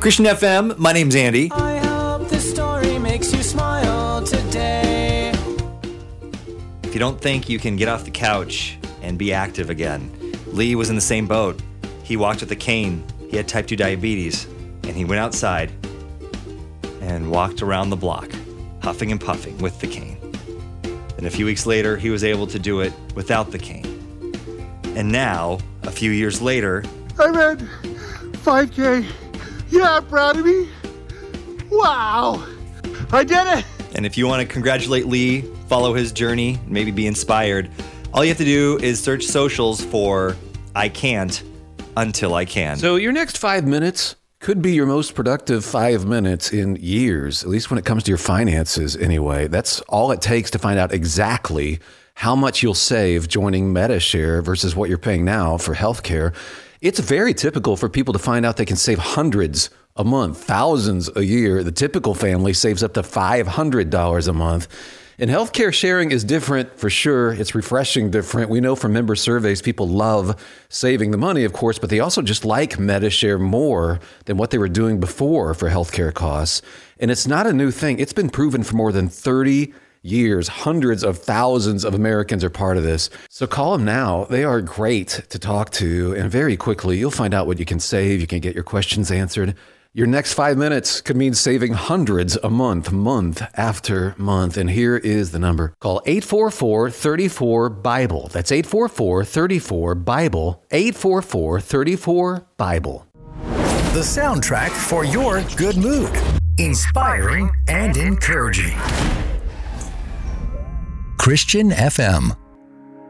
Christian FM, my name's Andy. I hope this story makes you smile today. If you don't think you can get off the couch and be active again, Lee was in the same boat. He walked with a cane. He had type 2 diabetes, and he went outside and walked around the block, huffing and puffing with the cane. And a few weeks later, he was able to do it without the cane. And now, a few years later, I ran 5K. Yeah, I'm proud of me. Wow. I did it. and if you want to congratulate Lee, follow his journey, maybe be inspired, all you have to do is search socials for I Can't Until I Can. So your next 5 minutes could be your most productive 5 minutes in years, at least when it comes to your finances anyway. That's all it takes to find out exactly how much you'll save joining Medi-Share versus what you're paying now for healthcare. It's very typical for people to find out they can save hundreds a month, thousands a year. The typical family saves up to $500 a month. And healthcare sharing is different for sure. It's refreshing different. We know from member surveys, people love saving the money, of course, but they also just like Medi-Share more than what they were doing before for healthcare costs. And it's not a new thing. It's been proven for more than 30 years. Hundreds of thousands of Americans are part of this. So call them now. They are great to talk to. And very quickly, you'll find out what you can save. You can get your questions answered. Your next 5 minutes could mean saving hundreds a month, month after month. And here is the number. Call 844-34-BIBLE. That's 844-34-BIBLE. 844-34-BIBLE. The soundtrack for your good mood. Inspiring and encouraging. Christian FM.